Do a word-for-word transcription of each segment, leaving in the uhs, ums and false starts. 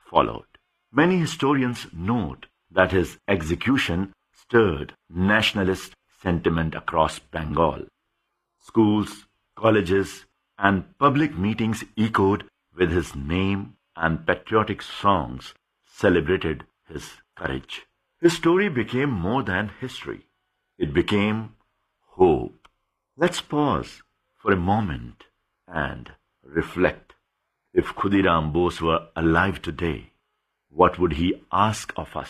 followed. Many historians note that his execution stirred nationalist sentiment across Bengal. Schools, colleges, and public meetings echoed with his name, and patriotic songs celebrated his courage. His story became more than history. It became hope. Let's pause for a moment and reflect. If Khudiram Bose were alive today, what would he ask of us?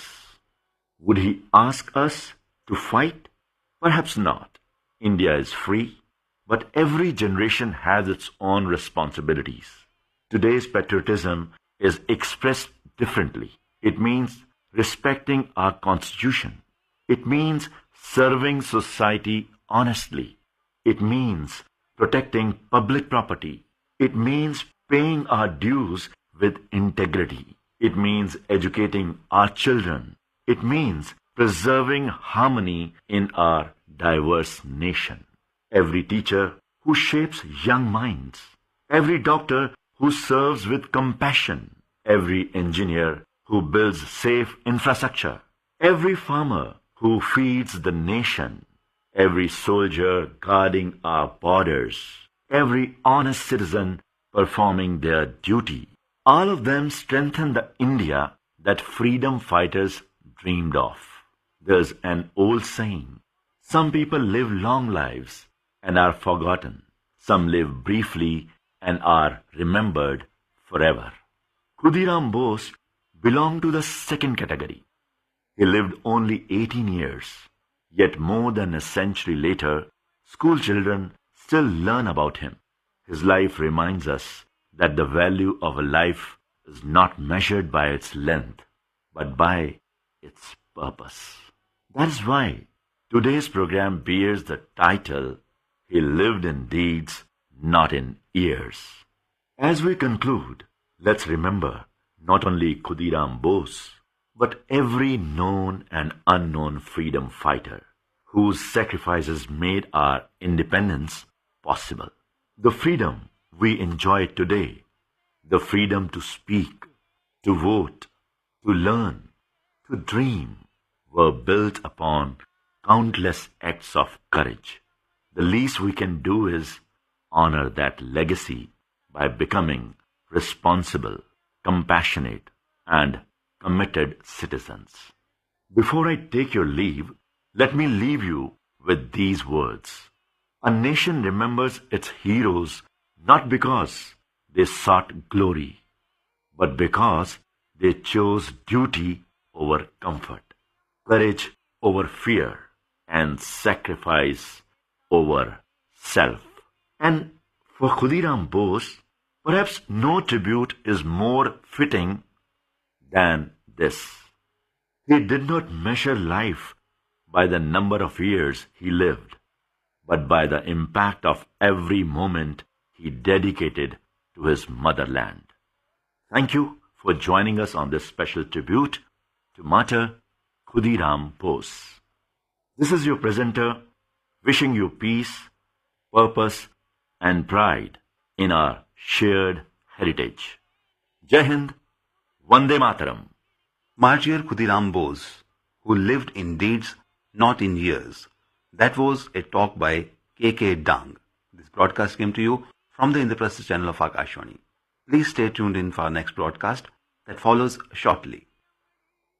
Would he ask us to fight? Perhaps not. India is free, but every generation has its own responsibilities. Today's patriotism is expressed differently. It means respecting our constitution. It means serving society honestly. It means protecting public property. It means paying our dues with integrity. It means educating our children. It means preserving harmony in our diverse nation. Every teacher who shapes young minds, every doctor who serves with compassion, every engineer who builds safe infrastructure, every farmer who feeds the nation, every soldier guarding our borders, every honest citizen performing their duty, all of them strengthen the India that freedom fighters dreamed of. There's an old saying, some people live long lives and are forgotten. Some live briefly and are remembered forever. Khudiram Bose belonged to the second category. He lived only eighteen years, yet more than a century later, school children still learn about him. His life reminds us that the value of a life is not measured by its length, but by its purpose. That is why today's program bears the title, He Lived in Deeds, Not in Years. As we conclude, let's remember not only Khudiram Bose, but every known and unknown freedom fighter whose sacrifices made our independence possible. The freedom we enjoy today, the freedom to speak, to vote, to learn, to dream, were built upon countless acts of courage. The least we can do is honor that legacy by becoming responsible, compassionate, and committed citizens. Before I take your leave, let me leave you with these words. A nation remembers its heroes not because they sought glory, but because they chose duty over comfort, courage over fear, and sacrifice over self. And for Khudiram Bose, perhaps no tribute is more fitting than this. He did not measure life by the number of years he lived, but by the impact of every moment he dedicated to his motherland. Thank you for joining us on this special tribute to Martyr Khudiram Bose. This is your presenter, wishing you peace, purpose, and pride in our shared heritage. Jai Hind, Vande Mataram. Martyr Khudiram Bose, who lived in deeds, not in years. That was a talk by K K Dang. This broadcast came to you from the Indraprastha channel of Akashvani. Please stay tuned in for our next broadcast that follows shortly.